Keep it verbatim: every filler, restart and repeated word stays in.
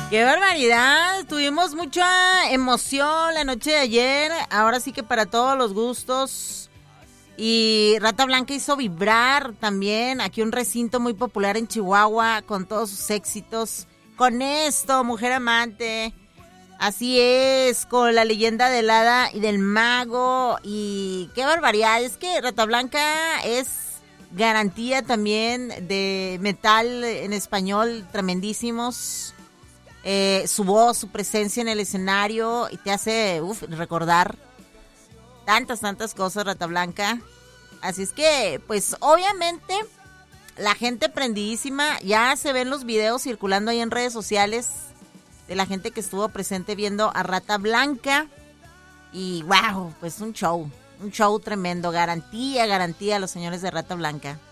¡Qué barbaridad! Tuvimos mucha emoción la noche de ayer. Ahora sí que para todos los gustos. Y Rata Blanca hizo vibrar también aquí un recinto muy popular en Chihuahua con todos sus éxitos. Con esto, Mujer Amante. Así es, con la leyenda del hada y del mago. Y qué barbaridad. Es que Rata Blanca es garantía también de metal en español tremendísimos. Eh, su voz, su presencia en el escenario y te hace uf, recordar tantas, tantas cosas, Rata Blanca. Así es que, pues, obviamente, la gente prendidísima. Ya se ven los videos circulando ahí en redes sociales de la gente que estuvo presente viendo a Rata Blanca. Y, wow, pues un show, un show tremendo. Garantía, garantía a los señores de Rata Blanca.